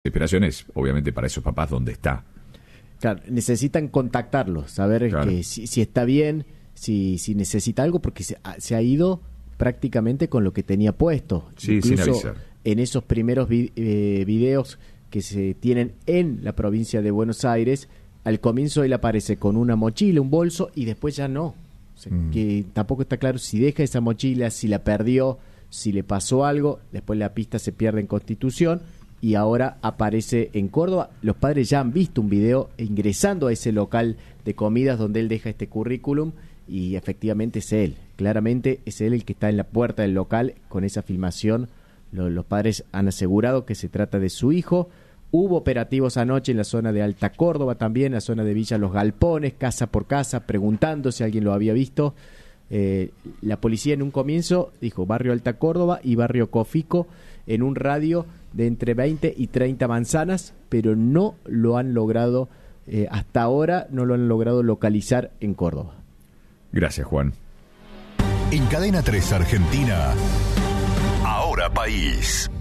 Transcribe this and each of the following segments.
Desesperaciones, obviamente, para esos papás, ¿dónde está? Claro, necesitan contactarlo, saber Claro. que si está bien, si necesita algo, porque se ha ido prácticamente con lo que tenía puesto. Sí, sin Incluso avisar. en esos primeros videos que se tienen en la provincia de Buenos Aires, al comienzo él aparece con una mochila, un bolso, y después ya no. O sea, que tampoco está claro si deja esa mochila, si la perdió, si le pasó algo. Después la pista se pierde en Constitución y ahora aparece en Córdoba. Los padres ya han visto un video ingresando a ese local de comidas donde él deja este currículum y efectivamente es él. Claramente es él el que está en la puerta del local con esa filmación. Los padres han asegurado que se trata de su hijo. Hubo operativos anoche en la zona de Alta Córdoba también, en la zona de Villa Los Galpones, casa por casa, preguntando si alguien lo había visto. La policía en un comienzo dijo barrio Alta Córdoba y barrio Cofico en un radio de entre 20 y 30 manzanas, pero no lo han logrado, hasta ahora no lo han logrado localizar en Córdoba. Gracias, Juan. En Cadena 3 Argentina, Ahora País.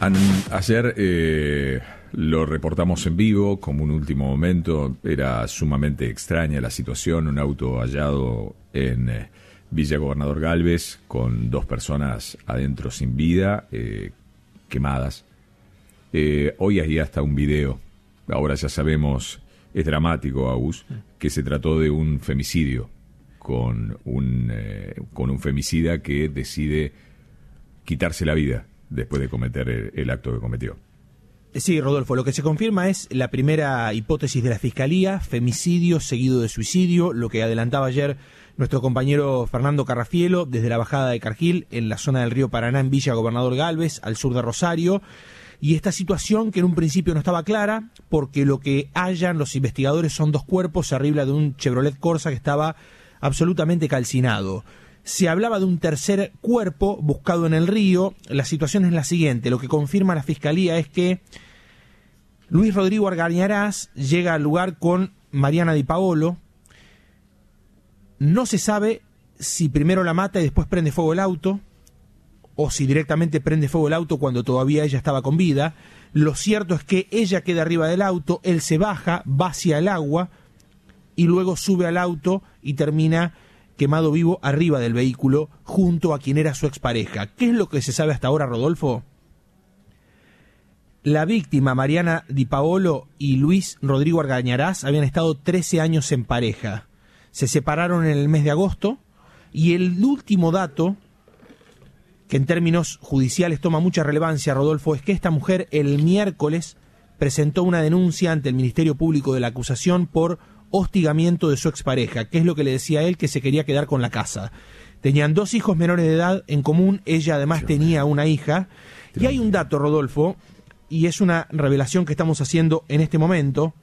Ayer lo reportamos en vivo como un último momento. Era sumamente extraña la situación. Un auto hallado en Villa Gobernador Galvez con 2 personas adentro sin vida, quemadas. Hoy hay hasta un video. Ahora ya sabemos, es dramático, Agus, que se trató de un femicidio con un femicida que decide quitarse la vida después de cometer el acto que cometió. Sí, Rodolfo, lo que se confirma es la primera hipótesis de la Fiscalía, femicidio seguido de suicidio, lo que adelantaba ayer nuestro compañero Fernando Carrafielo desde la bajada de Cargil, en la zona del río Paraná, en Villa Gobernador Galvez, al sur de Rosario. Y esta situación que en un principio no estaba clara, porque lo que hallan los investigadores son 2 cuerpos arriba de un Chevrolet Corsa que estaba absolutamente calcinado. Se hablaba de un tercer cuerpo buscado en el río. La situación es la siguiente. Lo que confirma la Fiscalía es que Luis Rodrigo Argañarás llega al lugar con Mariana Di Paolo. No se sabe si primero la mata y después prende fuego el auto, o si directamente prende fuego el auto cuando todavía ella estaba con vida. Lo cierto es que ella queda arriba del auto, él se baja, va hacia el agua y luego sube al auto y termina quemado vivo arriba del vehículo junto a quien era su expareja. ¿Qué es lo que se sabe hasta ahora, Rodolfo? La víctima, Mariana Di Paolo, y Luis Rodrigo Argañarás habían estado 13 años en pareja. Se separaron en el mes de agosto y el último dato, que en términos judiciales toma mucha relevancia, Rodolfo, es que esta mujer el miércoles presentó una denuncia ante el Ministerio Público de la acusación por hostigamiento de su expareja, que es lo que le decía a él, que se quería quedar con la casa. Tenían 2 hijos menores de edad en común, ella además tenía una hija. Y hay un dato, Rodolfo, y es una revelación que estamos haciendo en este momento.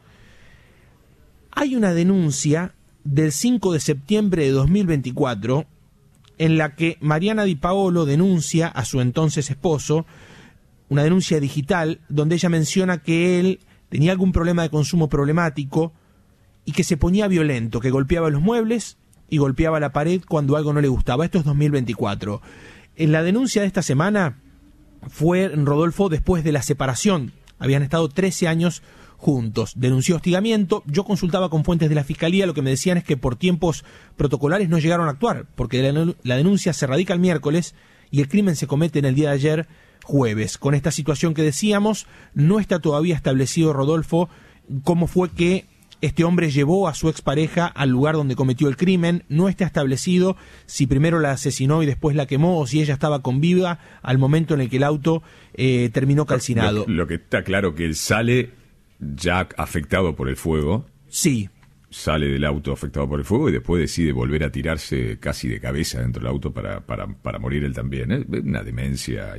Hay una denuncia del 5 de septiembre de 2024 en la que Mariana Di Paolo denuncia a su entonces esposo, una denuncia digital donde ella menciona que él tenía algún problema de consumo problemático y que se ponía violento, que golpeaba los muebles y golpeaba la pared cuando algo no le gustaba. Esto es 2024. En la denuncia de esta semana fue, Rodolfo, después de la separación. Habían estado 13 años juntos. Denunció hostigamiento. Yo consultaba con fuentes de la Fiscalía, lo que me decían es que por tiempos protocolares no llegaron a actuar, porque la denuncia se radica el miércoles y el crimen se comete en el día de ayer, jueves. Con esta situación que decíamos, no está todavía establecido, Rodolfo, cómo fue que este hombre llevó a su expareja al lugar donde cometió el crimen. No está establecido si primero la asesinó y después la quemó, o si ella estaba con vida al momento en el que el auto terminó calcinado. Lo que está claro que él sale ya afectado por el fuego. Sí. Sale del auto afectado por el fuego y después decide volver a tirarse casi de cabeza dentro del auto para morir él también. Una demencia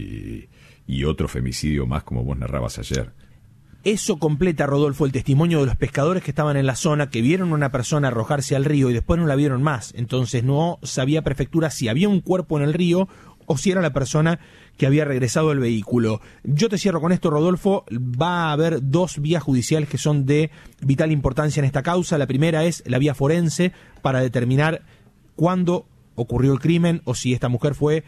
y otro femicidio más, como vos narrabas ayer. Eso completa, Rodolfo, el testimonio de los pescadores que estaban en la zona, que vieron a una persona arrojarse al río y después no la vieron más. Entonces no sabía prefectura si había un cuerpo en el río o si era la persona que había regresado al vehículo. Yo te cierro con esto, Rodolfo. Va a haber 2 vías judiciales que son de vital importancia en esta causa. La primera es la vía forense para determinar cuándo ocurrió el crimen o si esta mujer fue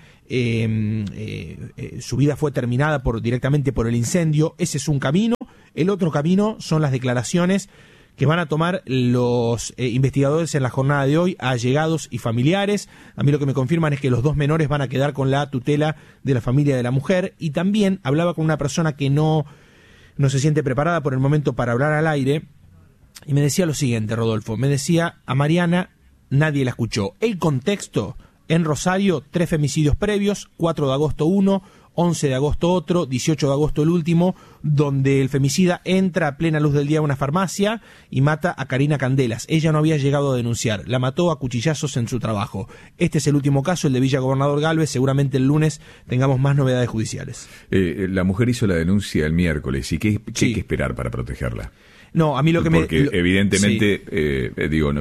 su vida fue terminada directamente por el incendio. Ese es un camino. El otro camino son las declaraciones que van a tomar los investigadores en la jornada de hoy a allegados y familiares. A mí lo que me confirman es que los 2 menores van a quedar con la tutela de la familia de la mujer. Y también hablaba con una persona que no se siente preparada por el momento para hablar al aire, y me decía lo siguiente, Rodolfo, me decía, a Mariana nadie la escuchó. El contexto: en Rosario, 3 femicidios previos, 4 de agosto uno, 11 de agosto otro, 18 de agosto el último, donde el femicida entra a plena luz del día a una farmacia y mata a Karina Candelas. Ella no había llegado a denunciar, la mató a cuchillazos en su trabajo. Este es el último caso, el de Villa Gobernador Galvez. Seguramente el lunes tengamos más novedades judiciales. La mujer hizo la denuncia el miércoles. ¿Y qué hay que esperar para protegerla? No, a mí Porque evidentemente,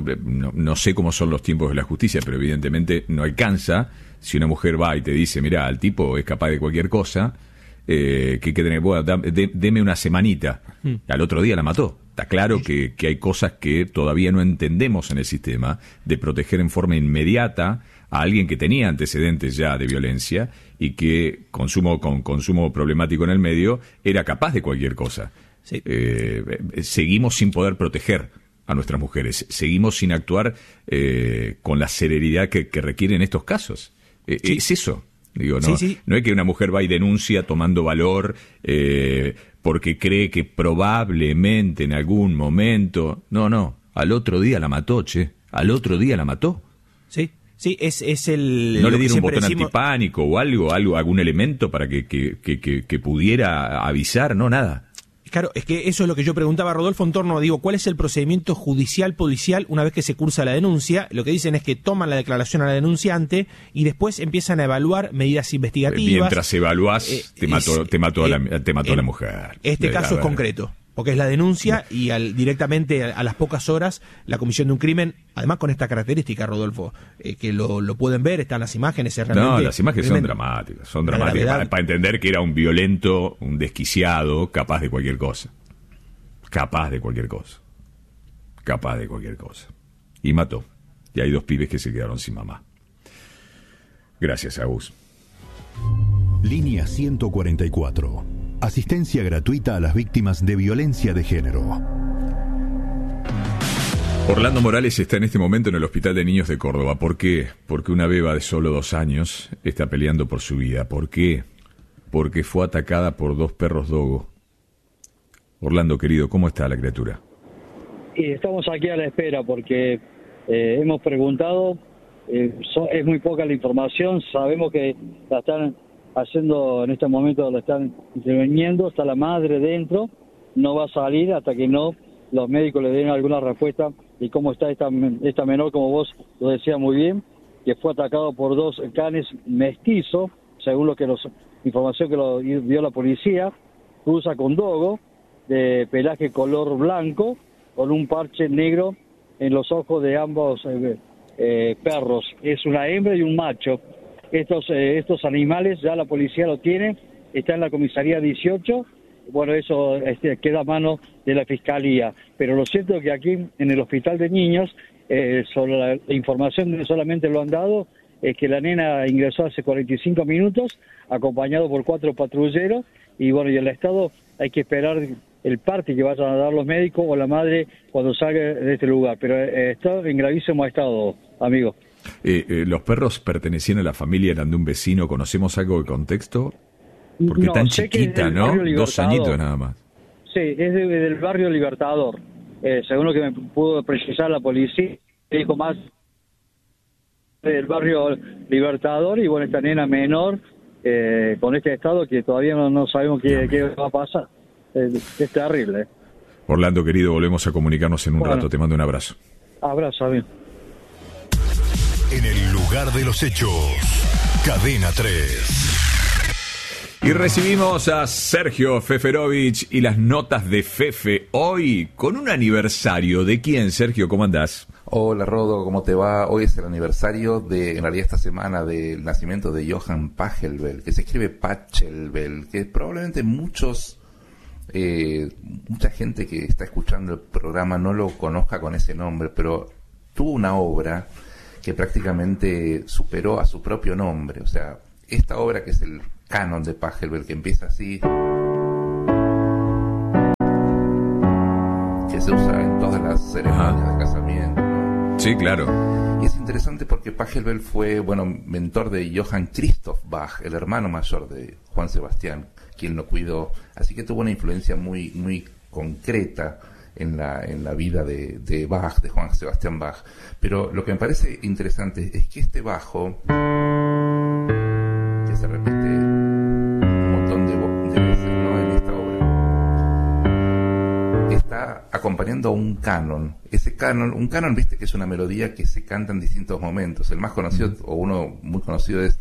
no sé cómo son los tiempos de la justicia, pero evidentemente no alcanza. Si una mujer va y te dice, mira, el tipo es capaz de cualquier cosa, que tener, bueno, deme una semanita. Al otro día la mató. Está claro que hay cosas que todavía no entendemos en el sistema de proteger en forma inmediata a alguien que tenía antecedentes ya de violencia y que con consumo problemático en el medio era capaz de cualquier cosa. Sí. Seguimos sin poder proteger a nuestras mujeres, seguimos sin actuar con la celeridad que requieren estos casos. Sí. Es eso. Digo, no, sí. No es que una mujer va y denuncia tomando valor porque cree que probablemente en algún momento... No, al otro día la mató, al otro día la mató. Sí, es el... ¿No le dieron un botón antipánico o algún elemento para que pudiera avisar? No, nada. Claro, es que eso es lo que yo preguntaba a Rodolfo en torno, ¿cuál es el procedimiento judicial policial una vez que se cursa la denuncia? Lo que dicen es que toman la declaración a la denunciante y después empiezan a evaluar medidas investigativas. Mientras evaluás, te mató a la mujer. Este caso es concreto, porque es la denuncia y directamente a las pocas horas la comisión de un crimen, además con esta característica, Rodolfo, que lo pueden ver, están las imágenes. No, las imágenes son dramáticas para entender que era un violento, un desquiciado, capaz de cualquier cosa. Y mató. Y hay 2 pibes que se quedaron sin mamá. Gracias, Agus. Línea 144. Asistencia gratuita a las víctimas de violencia de género. Orlando Morales está en este momento en el Hospital de Niños de Córdoba. ¿Por qué? Porque una beba de solo 2 años está peleando por su vida. ¿Por qué? Porque fue atacada por 2 perros dogo. Orlando, querido, ¿cómo está la criatura? Y estamos aquí a la espera porque hemos preguntado, es muy poca la información, sabemos que la están haciendo en este momento, la están interviniendo, está la madre dentro, no va a salir hasta que no los médicos le den alguna respuesta de cómo está esta menor, como vos lo decías muy bien, que fue atacado por 2 canes mestizos, según información que lo dio la policía, cruza con dogo, de pelaje color blanco, con un parche negro en los ojos de ambos perros. Es una hembra y un macho. Estos animales ya la policía lo tiene, está en la comisaría 18, bueno, eso queda a mano de la fiscalía, pero lo cierto es que aquí en el hospital de niños, sobre la información que solamente lo han dado, es que la nena ingresó hace 45 minutos, acompañado por 4 patrulleros, y bueno, y el estado hay que esperar el parte que vayan a dar los médicos o la madre cuando salga de este lugar, pero está en gravísimo estado, amigo. ¿Los perros pertenecían a la familia, eran de un vecino? ¿Conocemos algo de contexto? Porque tan chiquita, ¿no? 2 añitos nada más. Sí, es del barrio Libertador. Según lo que me pudo precisar la policía, dijo más del barrio Libertador, y bueno, esta nena menor, con este estado que todavía no sabemos qué va a pasar. Es terrible. Orlando, querido, volvemos a comunicarnos en un rato. Te mando un abrazo. Abrazo, amigo. En el lugar de los hechos, Cadena 3. Y recibimos a Sergio Feferovich y las notas de Fefe hoy con un aniversario. ¿De quién, Sergio? ¿Cómo andás? Hola, Rodo, ¿cómo te va? Hoy es el aniversario en realidad esta semana, del nacimiento de Johann Pachelbel, que se escribe Pachelbel, que probablemente mucha gente que está escuchando el programa no lo conozca con ese nombre, pero tuvo una obra que prácticamente superó a su propio nombre. O sea, esta obra, que es el canon de Pachelbel, que empieza así, que se usa en todas las ceremonias de casamiento, ¿no? Sí, claro. Y es interesante porque Pachelbel fue, mentor de Johann Christoph Bach, el hermano mayor de Juan Sebastián, quien lo cuidó. Así que tuvo una influencia muy, muy concreta en la vida de Bach, de Juan Sebastián Bach. Pero lo que me parece interesante es que este bajo, que se repite un montón de veces, ¿no?, en esta obra, está acompañando a un canon. Un canon, viste, que es una melodía que se canta en distintos momentos. El más conocido, o uno muy conocido, es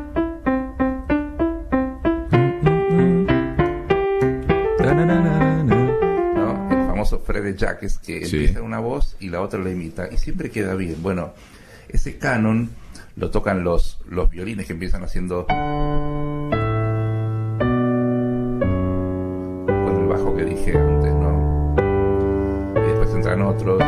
Frede Jacques, que empieza en una voz y la otra la imita, y siempre queda bien. Bueno, ese canon lo tocan los violines, que empiezan haciendo con el bajo que dije antes, ¿no? Y después entran otros.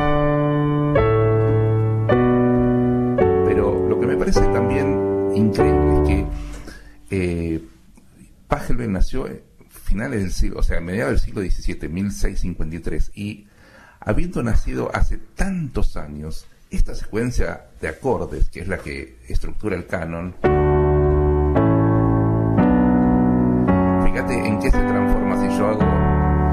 Pero lo que me parece también increíble es que Pachelbel nació finales del siglo, o sea, a mediados del siglo XVII, 1653, y habiendo nacido hace tantos años, esta secuencia de acordes, que es la que estructura el canon, fíjate en qué se transforma si yo hago